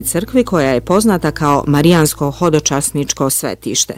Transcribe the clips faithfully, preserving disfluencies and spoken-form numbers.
crkvi koja je poznata kao Marijansko hodočasničko svetište.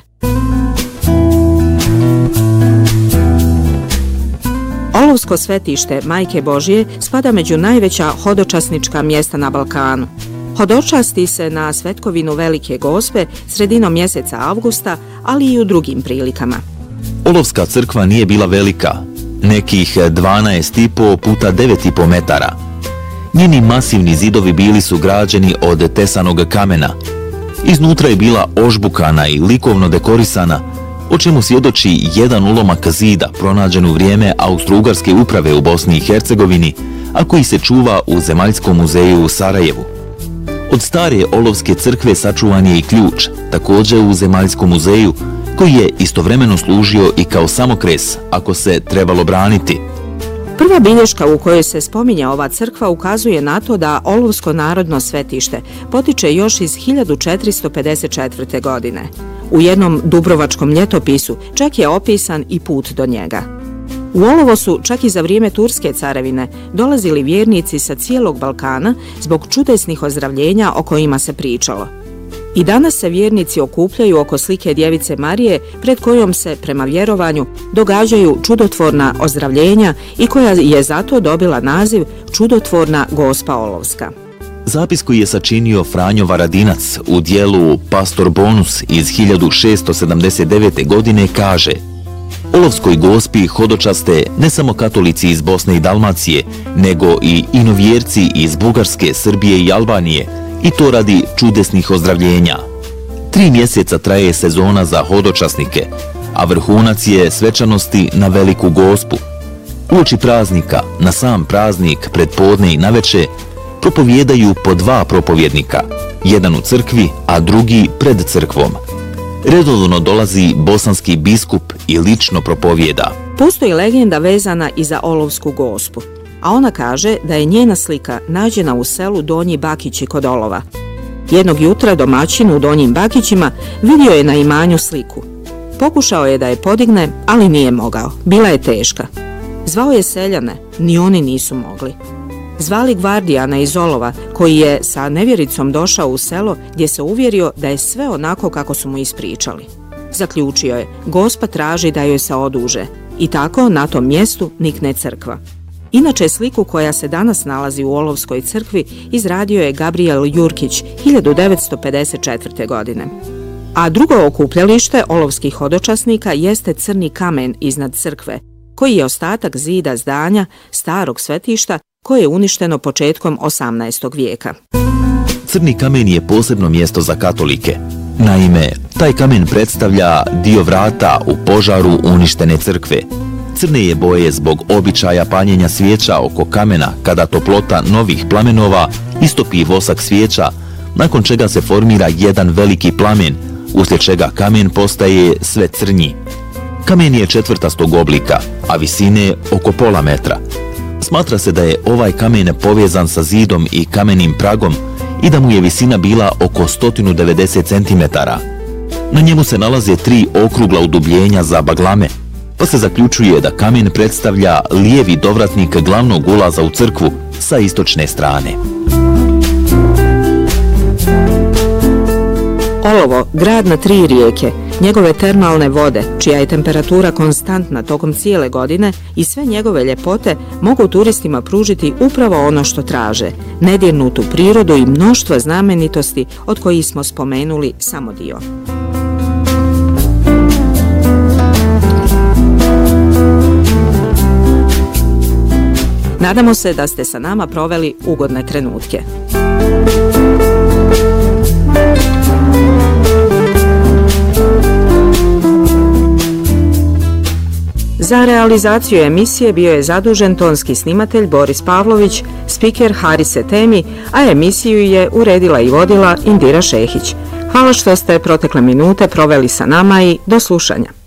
Olovsko svetište Majke Božije spada među najveća hodočasnička mjesta na Balkanu. Hodočasti se na svetkovinu Velike Gospe sredinom mjeseca avgusta, ali i u drugim prilikama. Olovska crkva nije bila velika, nekih dvanaest i po puta devet i po metara. Njeni masivni zidovi bili su građeni od tesanog kamena. Iznutra je bila ožbukana i likovno dekorisana, o čemu svjedoči jedan ulomak zida pronađen u vrijeme Austro-Ugarske uprave u Bosni i Hercegovini, a koji se čuva u Zemaljskom muzeju u Sarajevu. Od stare Olovske crkve sačuvan je i ključ, također u Zemaljskom muzeju, koji je istovremeno služio i kao samokres ako se trebalo braniti. Prva bilješka u kojoj se spominje ova crkva ukazuje na to da Olovsko narodno svetište potiče još iz hiljadu četiristo pedeset četvrte. godine. U jednom dubrovačkom ljetopisu čak je opisan i put do njega. U Olovo su čak i za vrijeme Turske carevine dolazili vjernici sa cijelog Balkana zbog čudesnih ozdravljenja o kojima se pričalo. I danas se vjernici okupljaju oko slike Djevice Marije pred kojom se, prema vjerovanju, događaju čudotvorna ozdravljenja i koja je zato dobila naziv Čudotvorna Gospa Olovska. Zapis koji je sačinio Franjo Varadinac u dijelu Pastor Bonus iz hiljadu šesto sedamdeset devete. godine kaže: Olovskoj gospi hodočaste ne samo katolici iz Bosne i Dalmacije, nego i inovjerci iz Bugarske, Srbije i Albanije, i to radi čudesnih ozdravljenja. Tri mjeseca traje sezona za hodočasnike, a vrhunac je svečanosti na Veliku Gospu. Uoči praznika, na sam praznik, pred podne i naveče, propovijedaju po dva propovjednika, jedan u crkvi, a drugi pred crkvom. Redovno dolazi bosanski biskup i lično propovijeda. Postoji legenda vezana i za Olovsku Gospu, a ona kaže da je njena slika nađena u selu Donji Bakići kod Olova. Jednog jutra domaćin u Donjim Bakićima vidio je na imanju sliku. Pokušao je da je podigne, ali nije mogao, bila je teška. Zvao je seljane, ni oni nisu mogli. Zvali gvardijana iz Olova, koji je sa nevjericom došao u selo gdje se uvjerio da je sve onako kako su mu ispričali. Zaključio je, Gospa traži da joj se oduže, i tako na tom mjestu nikne crkva. Inače, sliku koja se danas nalazi u Olovskoj crkvi izradio je Gabriel Jurkić hiljadu devetsto pedeset četvrte. godine. A drugo okupljalište olovskih hodočasnika jeste crni kamen iznad crkve, koji je ostatak zida zdanja starog svetišta koje je uništeno početkom osamnaestog. vijeka. Crni kamen je posebno mjesto za katolike. Naime, taj kamen predstavlja dio vrata u požaru uništene crkve. Crne je boje zbog običaja paljenja svijeća oko kamena kada toplota novih plamenova istopi vosak svijeća, nakon čega se formira jedan veliki plamen, uslijed čega kamen postaje sve crnji. Kamen je četvrtastog oblika, a visine oko pola metra. Smatra se da je ovaj kamen povezan sa zidom i kamenim pragom i da mu je visina bila oko sto devedeset centimetara. Na njemu se nalaze tri okrugla udubljenja za baglame, pa se zaključuje da kamen predstavlja lijevi dovratnik glavnog ulaza u crkvu sa istočne strane. Olovo, grad na tri rijeke, njegove termalne vode, čija je temperatura konstantna tokom cijele godine, i sve njegove ljepote mogu turistima pružiti upravo ono što traže, nedirnutu prirodu i mnoštvo znamenitosti od kojih smo spomenuli samo dio. Nadamo se da ste sa nama proveli ugodne trenutke. Za realizaciju emisije bio je zadužen tonski snimatelj Boris Pavlović, spiker Harise Temi, a emisiju je uredila i vodila Indira Šehić. Hvala što ste protekle minute proveli sa nama i do slušanja.